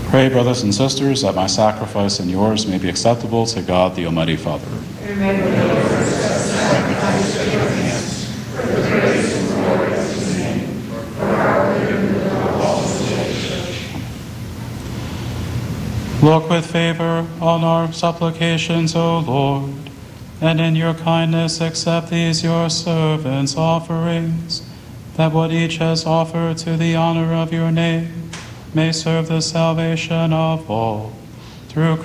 Pray, brothers and sisters, that my sacrifice and yours may be acceptable to God, the Almighty Father. May the Lord accept the sacrifice at your hands, for the praise and glory of his name, for our good and the good of all his church. Look with favor on our supplications, O Lord, and in your kindness accept these your servants' offerings, that what each has offered to the honor of your name may serve the salvation of all. Through